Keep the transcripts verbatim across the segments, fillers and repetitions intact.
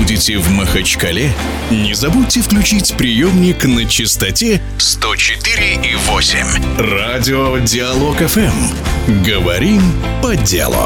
будете в Махачкале, не забудьте включить приемник на частоте сто четыре и восемь. Радио Диалог эф эм. Говорим по делу.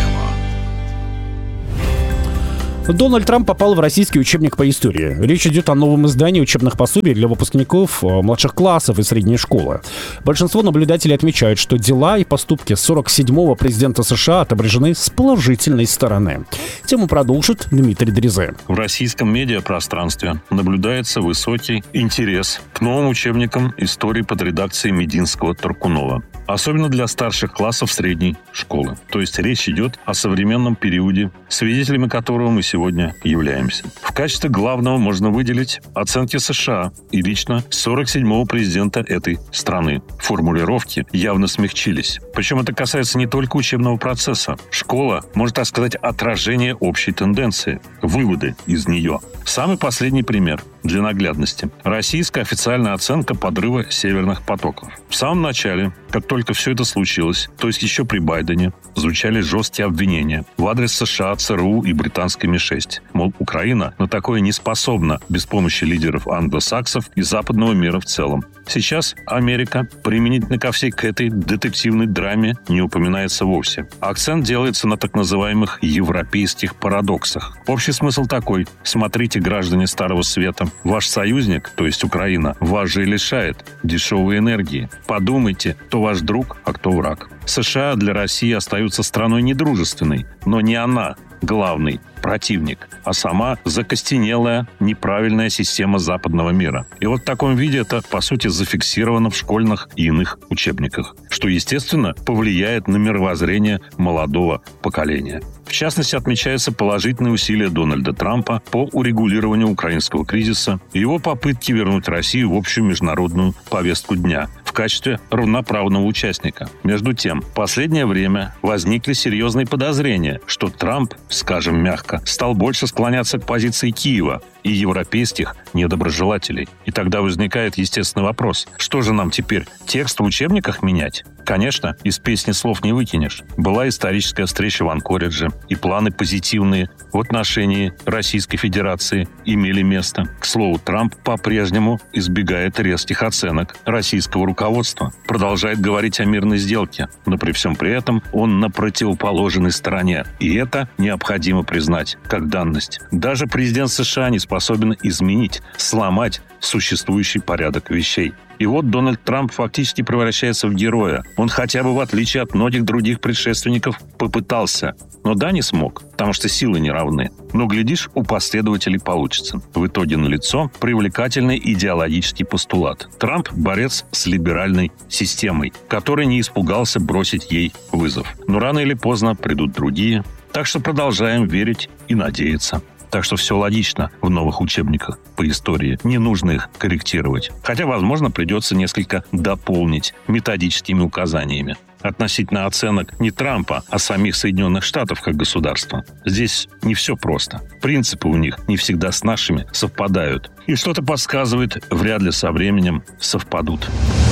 Дональд Трамп попал в российский учебник по истории. Речь идет о новом издании учебных пособий для выпускников младших классов и средней школы. Большинство наблюдателей отмечают, что дела и поступки сорок седьмого президента США отображены с положительной стороны. Тему продолжит Дмитрий Дрезе. В российском медиапространстве наблюдается высокий интерес к новым учебникам истории под редакцией Мединского-Таркунова. Особенно для старших классов средней школы. То есть речь идет о современном периоде, свидетелями которого мы сегодня являемся. В качестве главного можно выделить оценки США и лично сорок седьмого президента этой страны. Формулировки явно смягчились. Причем это касается не только учебного процесса. Школа может, так сказать, отражение общей тенденции, выводы из нее. Самый последний пример для наглядности. Российская официальная оценка подрыва северных потоков. В самом начале, как только все это случилось, то есть еще при Байдене, звучали жесткие обвинения в адрес США, ЦРУ и британской Ми шесть. Мол, Украина на такое не способна без помощи лидеров англосаксов и западного мира в целом. Сейчас Америка применительно ко всей к этой детективной драме не упоминается вовсе. Акцент делается на так называемых европейских парадоксах. Общий смысл такой. Смотрите, граждане Старого Света, ваш союзник, то есть Украина, вас же и лишает дешевой энергии. Подумайте, кто ваш друг, а кто враг. США для России остаются страной недружественной, но не она главный противник, а сама закостенелая, неправильная система западного мира. И вот в таком виде это, по сути, зафиксировано в школьных и иных учебниках, что, естественно, повлияет на мировоззрение молодого поколения. В частности, отмечаются положительные усилия Дональда Трампа по урегулированию украинского кризиса и его попытки вернуть Россию в общую международную повестку дня в качестве равноправного участника. Между тем, в последнее время возникли серьезные подозрения, что Трамп, скажем мягко, стал больше склоняться к позиции Киева и европейских недоброжелателей. И тогда возникает естественный вопрос. Что же нам теперь, текст в учебниках менять? Конечно, из песни слов не выкинешь. Была историческая встреча в Анкоридже, и планы позитивные в отношении Российской Федерации имели место. К слову, Трамп по-прежнему избегает резких оценок российского руководства. Продолжает говорить о мирной сделке, но при всем при этом он на противоположной стороне. И это необходимо признать как данность. Даже президент США не способен изменить, сломать существующий порядок вещей. И вот Дональд Трамп фактически превращается в героя. Он хотя бы, в отличие от многих других предшественников, попытался. Но да, не смог, потому что силы не равны. Но, глядишь, у последователей получится. В итоге налицо привлекательный идеологический постулат. Трамп – борец с либеральной системой, который не испугался бросить ей вызов. Но рано или поздно придут другие. Так что продолжаем верить и надеяться. Так что все логично в новых учебниках по истории. Не нужно их корректировать. Хотя, возможно, придется несколько дополнить методическими указаниями относительно оценок не Трампа, а самих Соединенных Штатов как государства. Здесь не все просто. Принципы у них не всегда с нашими совпадают. И что-то подсказывает, вряд ли со временем совпадут.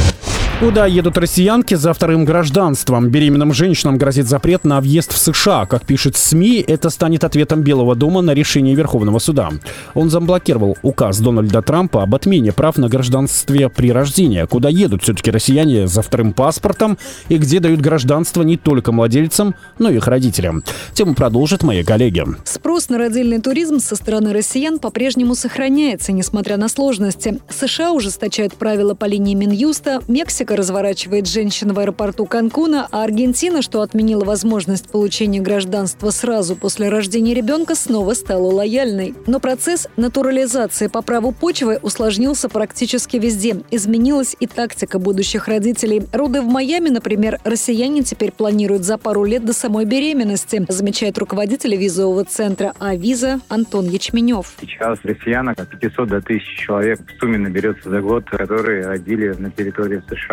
Куда едут россиянки за вторым гражданством? Беременным женщинам грозит запрет на въезд в США. Как пишет СМИ, это станет ответом Белого дома на решение Верховного суда. Он заблокировал указ Дональда Трампа об отмене прав на гражданстве при рождении. Куда едут все-таки россияне за вторым паспортом и где дают гражданство не только младельцам, но и их родителям. Тему продолжат мои коллеги. Спрос на родильный туризм со стороны россиян по-прежнему сохраняется, несмотря на сложности. США ужесточают правила по линии Минюста, Мексика разворачивает женщин в аэропорту Канкуна, а Аргентина, что отменила возможность получения гражданства сразу после рождения ребенка, снова стала лояльной. Но процесс натурализации по праву почвы усложнился практически везде. Изменилась и тактика будущих родителей. Роды в Майами, например, россияне теперь планируют за пару лет до самой беременности, замечает руководитель визового центра «А-Виза» Антон Ячменев. Сейчас россиян от пятисот до тысячи человек в сумме наберется за год, которые родили на территории США.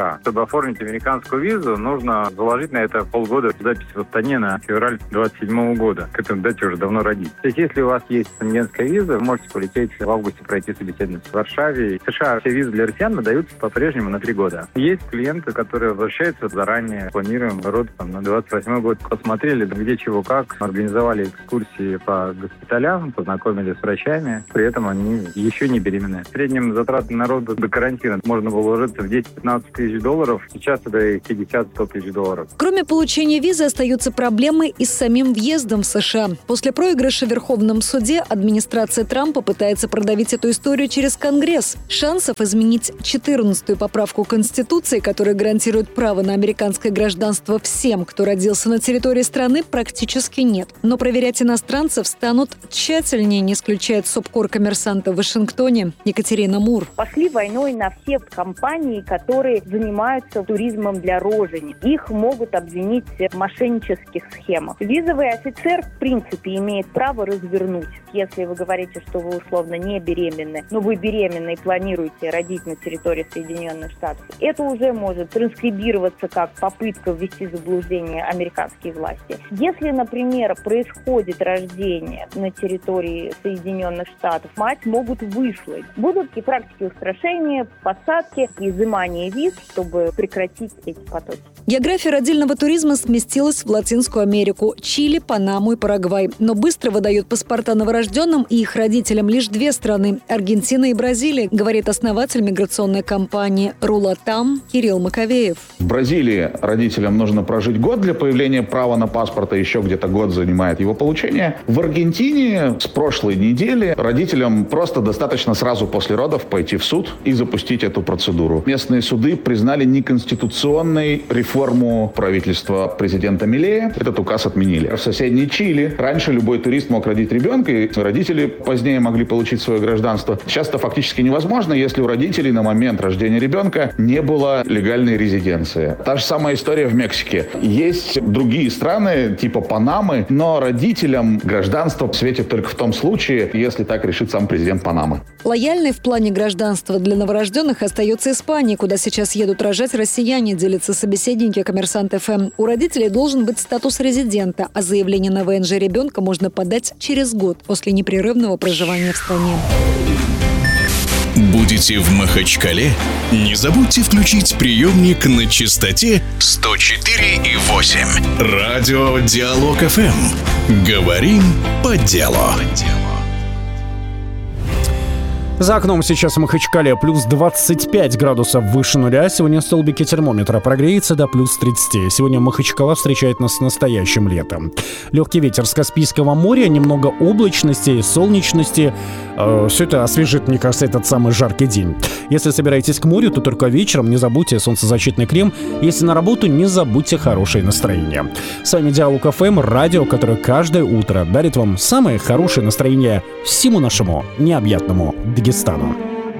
США. Чтобы оформить американскую визу, нужно заложить на это полгода запись в Астане на февраль двадцать седьмого года. К этой дате уже давно родить. То есть, если у вас есть шенгенская виза, вы можете полететь в августе, пройти собеседование в Варшаве. В США все визы для россиян выдаются по-прежнему на три года. Есть клиенты, которые возвращаются заранее, планируем род там, на двадцать восьмой год. Посмотрели, где чего как, организовали экскурсии по госпиталям, познакомились с врачами, при этом они еще не беременны. В среднем затраты на роды до карантина можно было уложиться в десять-пятнадцать тысяч долларов, сейчас это пятьдесят-сто тысяч долларов. Кроме получения визы остаются проблемы и с самим въездом в США. После проигрыша в Верховном суде администрация Трампа пытается продавить эту историю через Конгресс. Шансов изменить четырнадцатую поправку Конституции, которая гарантирует право на американское гражданство всем, кто родился на территории страны, практически нет. Но проверять иностранцев станут тщательнее, не исключает СОБКОР-коммерсанта в Вашингтоне Екатерина Мур. Пошли войной на все компании, которые занимаются туризмом для рожени. Их могут обвинить в мошеннических схемах. Визовый офицер, в принципе, имеет право развернуть. Если вы говорите, что вы условно не беременны, но вы беременны и планируете родить на территории Соединенных Штатов, это уже может транскрибироваться как попытка ввести в заблуждение американские власти. Если, например, происходит рождение на территории Соединенных Штатов, мать могут выслать. Будут и практики устрашения, посадки, изымания виз, чтобы прекратить эти потоки. География родильного туризма сместилась в Латинскую Америку, Чили, Панаму и Парагвай. Но быстро выдают паспорта новорожденным и их родителям лишь две страны – Аргентина и Бразилия, говорит основатель миграционной компании «Рулатам» Кирилл Маковеев. В Бразилии родителям нужно прожить год для появления права на паспорт, а еще где-то год занимает его получение. В Аргентине с прошлой недели родителям просто достаточно сразу после родов пойти в суд и запустить эту процедуру. Местные суды признали неконституционной реформу правительства президента Милея. Этот указ отменили. В соседней Чили раньше любой турист мог родить ребенка, и родители позднее могли получить свое гражданство. Сейчас это фактически невозможно, если у родителей на момент рождения ребенка не было легальной резиденции. Та же самая история в Мексике. Есть другие страны, типа Панамы, но родителям гражданство светит только в том случае, если так решит сам президент Панамы. Лояльной в плане гражданства для новорожденных остается Испания, куда сейчас едут рожать россияне, делятся собеседники «Коммерсант ФМ». У родителей должен быть статус резидента, а заявление на ВНЖ ребенка можно подать через год после непрерывного проживания в стране. Будете в Махачкале? Не забудьте включить приемник на частоте сто четыре и восемь. Радио Диалог ФМ. Говорим по делу. За окном сейчас в Махачкале плюс двадцать пять градусов выше нуля. Сегодня столбики термометра прогреется до плюс тридцать. Сегодня Махачкала встречает нас с настоящим летом. Легкий ветер с Каспийского моря, немного облачности, солнечности. Э, все это освежит, мне кажется, этот самый жаркий день. Если собираетесь к морю, то только вечером не забудьте солнцезащитный крем. Если на работу, не забудьте хорошее настроение. С вами Диалог ФМ, радио, которое каждое утро дарит вам самое хорошее настроение всему нашему необъятному Дагестану.